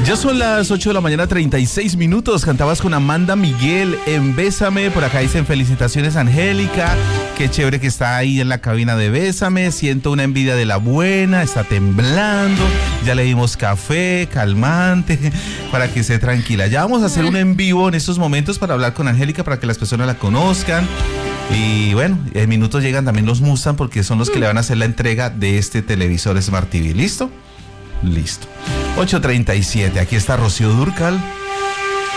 Ya son las 8 de la mañana, 36 minutos. Cantabas con Amanda Miguel en Bésame. Por acá dicen felicitaciones, Angélica. Qué chévere que está ahí en la cabina de Bésame. Siento una envidia de la buena. Está temblando. Ya le dimos café, calmante, para que esté tranquila. Ya vamos a hacer un en vivo en estos momentos para hablar con Angélica, para que las personas la conozcan. Y bueno, en minutos llegan también los Mustang, porque son los que le van a hacer la entrega de este televisor Smart TV. ¿Listo? Listo. 8:37, aquí está Rocío Dúrcal.